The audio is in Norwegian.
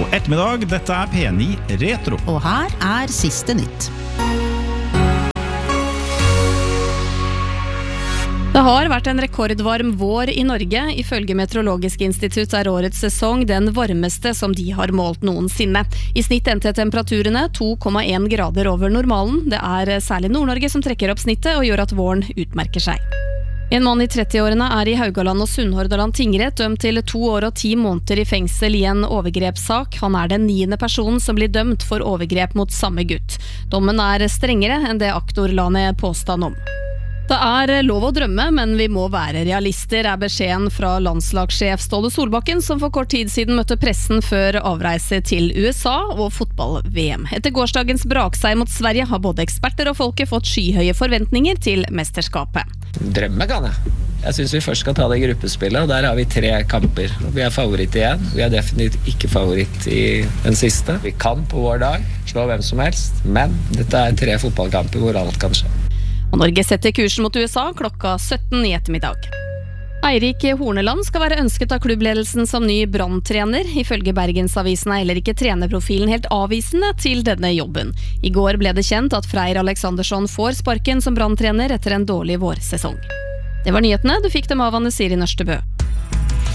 God ettermiddag, dette P9 Retro. Og her siste nytt. Det har vært en rekordvarm vår I Norge. Ifølge Meteorologisk institutt årets sesong den varmeste som de har målt noensinne. I snitt endte temperaturene 2,1 grader over normalen. Det særlig Nord-Norge som trekker opp snittet og gjør at våren utmerker seg. En mann I 30-årene I Haugaland og Sunnhordland tingrett dømt til 2 år og 10 måneder I fengsel I en overgrepssak. Han den 9. personen som blir dømt for overgrep mot samme gutt. Dommen strengere enn det aktor la ned påstand om. Det lov å drømme, men vi må være realister, beskjeden fra landslagssjef Ståle Solbakken, som for kort tid siden møtte pressen før avreise til USA og fotball-VM. Etter gårsdagens brakseier mot Sverige har både eksperter og folket fått skyhøye forventninger til mesterskapet. Drømme kan jeg. Jeg synes vi først skal ta det gruppespillet, og der har vi 3 kamper. Vi favoritt igjen. Vi definitivt ikke favoritt I den siste. Vi kan på vår dag slå hvem som helst, men dette 3 fotballkamper hvor alt kan skje. Og Norge setter kursen mot USA klokka 17 I ettermiddag. Eirik Horneland skal være ønsket av klubbledelsen som ny Brann-trener. Ifølge Bergensavisen heller ikke trenerprofilen helt avvisende til denne jobben. I går ble det kjent at Freyr Alexandersson får sparken som Brann-trener etter en dårlig vårsesong. Det var nyhetene, du fikk dem av Anne Siri Nørstebø.